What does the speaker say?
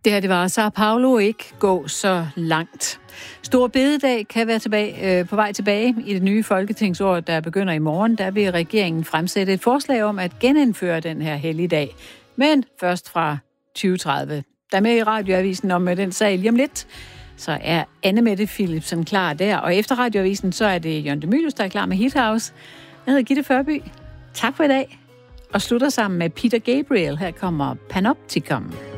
Det her, det var Sao Paulo ikke gå så langt. Store bededag kan være på vej tilbage i det nye folketingsår, der begynder i morgen. Der vil regeringen fremsætte et forslag om at genindføre den her helligdag. Men først fra 2030. Der er med i Radioavisen om den sag lige om lidt. Så er Anne Mette Philipsen klar der. Og efter Radioavisen, så er det Jørgen de Mylius, der er klar med Hit House. Jeg hedder Gitte Førby. Tak for i dag. Og slutter sammen med Peter Gabriel. Her kommer Panopticon.